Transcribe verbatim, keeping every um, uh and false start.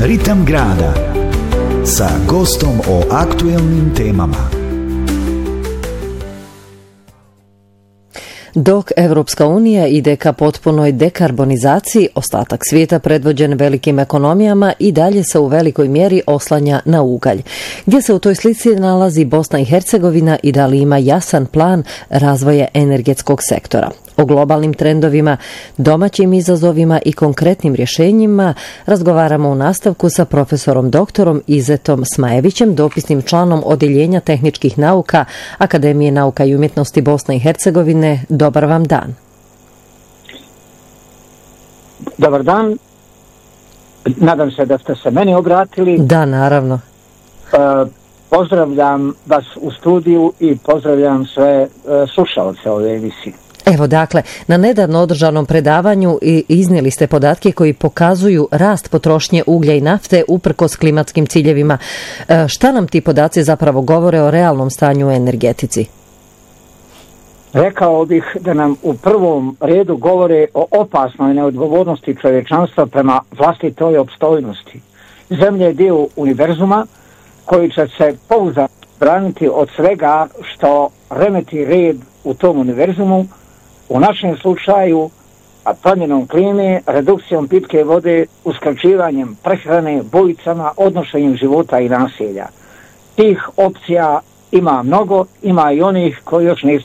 Ritam grada sa gostom o aktuelnim temama. Dok Evropska unija ide ka potpunoj dekarbonizaciji, ostatak svijeta predvođen velikim ekonomijama i dalje se u velikoj mjeri oslanja na ugalj. Gdje se u toj slici nalazi Bosna i Hercegovina i da li ima jasan plan razvoja energetskog sektora? O globalnim trendovima, domaćim izazovima i konkretnim rješenjima razgovaramo u nastavku sa profesorom doktorom Izetom Smajevićem, dopisnim članom Odjeljenja tehničkih nauka Akademije nauka i umjetnosti Bosne i Hercegovine. Dobar vam dan. Dobar dan. Nadam se da ste se meni obratili. Da, naravno. E, pozdravljam vas u studiju i pozdravljam sve e, slušalce ove emisije. Evo dakle, na nedavno održanom predavanju iznijeli ste podatke koji pokazuju rast potrošnje uglja i nafte uprkos klimatskim ciljevima. E, šta nam ti podaci zapravo govore o realnom stanju u energetici? Rekao bih da nam u prvom redu govore o opasnoj neodgovornosti čovječanstva prema vlastitoj opstojnosti. Zemlja je dio univerzuma koji će se pouzdano braniti od svega što remeti red u tom univerzumu, u našem slučaju a promjenom klime, redukcijom pitke vode, uskraćivanjem prehrane, bojicama, odnošenjem života i naselja. Tih opcija ima mnogo, ima i onih koji još nisu